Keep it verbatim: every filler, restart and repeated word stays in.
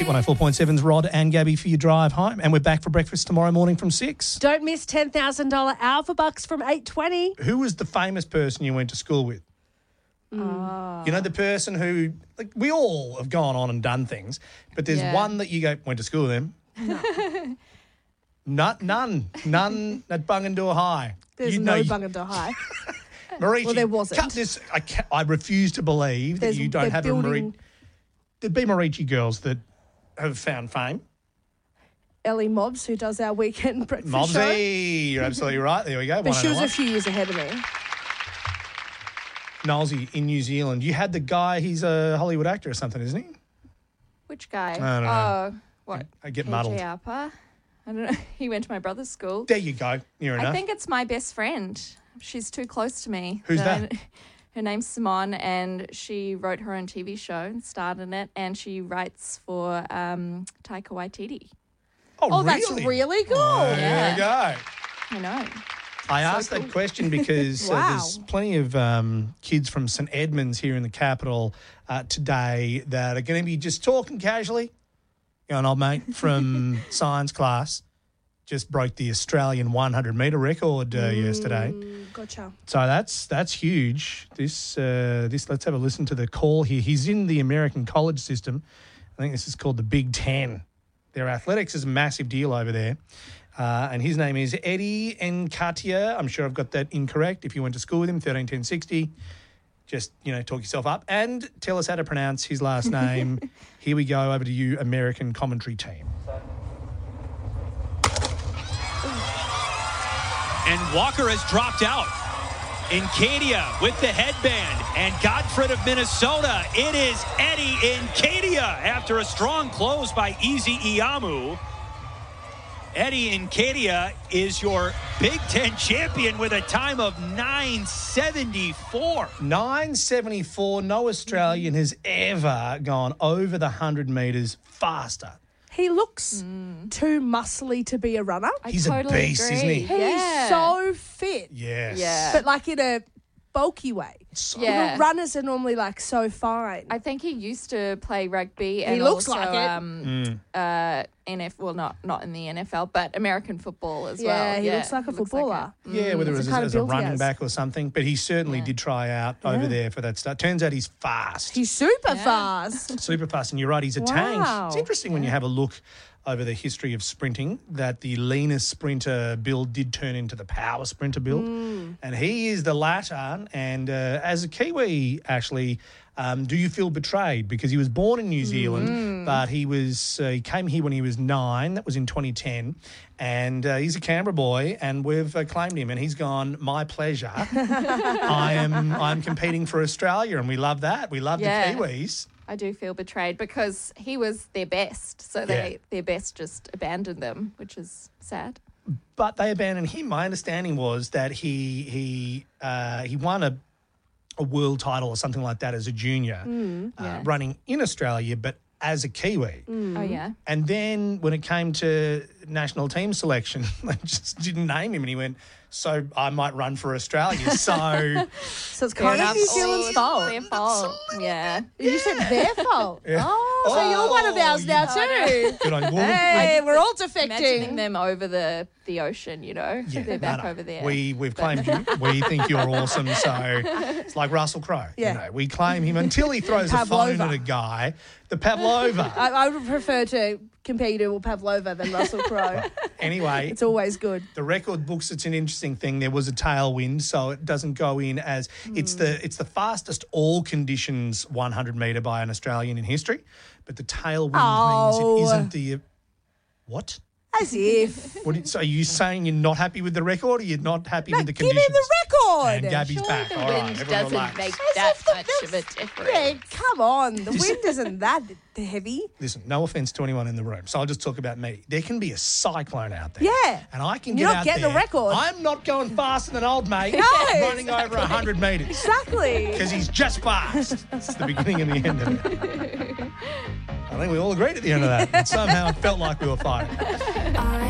Hit one oh four point seven's Rod and Gabby for your drive home. And we're back for breakfast tomorrow morning from six. Don't miss ten thousand dollars Alpha Bucks from eight twenty. Who was the famous person you went to school with? Mm. You know, the person who, like, we all have gone on and done things, but there's Yeah. one that you go, went to school with them. No. Not, none. None at Bungendore High. There's You no know- Bungendore High. Marici, Well, there wasn't. Cut this. I, ca- I refuse to believe There's- that you don't they're have a building- Marici. There'd be Marici girls that have found fame. Ellie Mobbs, who does our weekend breakfast show. Mobsy, you're absolutely right. There we go. But she was one oh one. a few years ahead of me. Nolsey in New Zealand. You had the guy, he's a Hollywood actor or something, isn't he? Which guy? I don't know. Oh, what? I get K J muddled. Harper? I don't know. He went to my brother's school. There you go. Near enough. I think it's my best friend. She's too close to me. Who's The- that? Her name's Simone, and she wrote her own T V show and starred in it, and she writes for um, Taika Waititi. oh, Oh, really? that's really cool. Oh, There Yeah. you go. I know. I asked that question because uh, Wow. there's plenty of um, kids from St Edmunds here in the capital uh, today that are going to be just talking casually. You know, an old mate from science class just broke the Australian one hundred metre record uh, yesterday. Mm, gotcha. So that's that's huge. This uh, this let's have a listen to the call here. He's in the American college system. I think this is called the Big Ten. Their athletics is a massive deal over there. Uh, and his name is Eddie Nkatia. I'm sure I've got that incorrect. If you went to school with him, thirteen ten sixty, just, you know, talk yourself up and tell us how to pronounce his last name. Here we go. Over to you, American commentary team. And Walker has dropped out. Nkadia with the headband. And Godfred of Minnesota. It is Eddie Nkadia after a strong close by Easy Iamu. Eddie Nkadia is your Big Ten champion with a time of nine seventy-four. nine seventy-four. No Australian has ever gone over the one hundred metres faster. He looks too muscly to be a runner. I He's a totally beast, agree. isn't he? He's Yeah. so fit. Yes. Yeah. But like in a bulky way. So- Yeah. Runners are normally like so fine. I think he used to play rugby and looks also like it. um uh N F well not not in the N F L but American football as yeah, well. he looks like a footballer. Yeah, whether it was the kind as, of as a build he running has. back or something, but he certainly Yeah. did try out over there for that start. Turns out he's fast, He's super Yeah. fast. super fast, and you're right, he's a tank. Wow. It's interesting when you have a look over the history of sprinting that the leanest sprinter build did turn into the power sprinter build, Mm. and he is the latter. And uh, as a Kiwi, actually, um, do you feel betrayed? Because he was born in New Zealand, Mm. but he was uh, he came here when he was nine. That was in twenty ten, and uh, he's a Canberra boy, and we've uh, claimed him. And he's gone, my pleasure. I am I'm competing for Australia, and we love that. We love Yeah. the Kiwis. I do feel betrayed because he was their best, so they their best just abandoned them, which is sad. But they abandoned him. My understanding was that he he uh, he won a a world title or something like that as a junior, uh, yeah. running in Australia, but as a Kiwi. Oh yeah. And then when it came to national team selection, they just didn't name him, and he went, "So I might run for Australia." So So it's kind of enough. New Zealand's It's fault. Their fault. Yeah. You said their fault. Yeah. Oh, so you're one of ours now too. good on you. Hey, we're all Imagining defecting. them over the, the ocean, you know. Yeah, They're no, back no. over there. We we've claimed you. We think you're awesome. So it's like Russell Crowe. Yeah. You know, we claim him until he throws a phone Pavlova. at a guy. The Pavlova. I, I would prefer to compete with Pavlova than Russell Crowe. Anyway, It's always good. the record books, it's an interesting thing. There was a tailwind, so it doesn't go in as it's the it's the fastest all conditions one hundred metre by an Australian in history. But the tailwind Oh. means it isn't the what? As if. What? Is, so are you saying you're not happy with the record, or you're not happy No, with the give him conditions? the record. And Gabby's Surely back. the All right, wind everyone doesn't relax. make As that if the- much of a difference. Yeah, come on. The wind isn't that heavy. Listen, no offence to anyone in the room, so I'll just talk about me. There can be a cyclone out there. Yeah. And I can You're get not out getting there. a record. I'm not going faster than old mate No, running over one hundred metres. Exactly. Because he's just fast. It's the beginning and the end of it. I think we all agreed at the end of that. And somehow it felt like we were fighting. I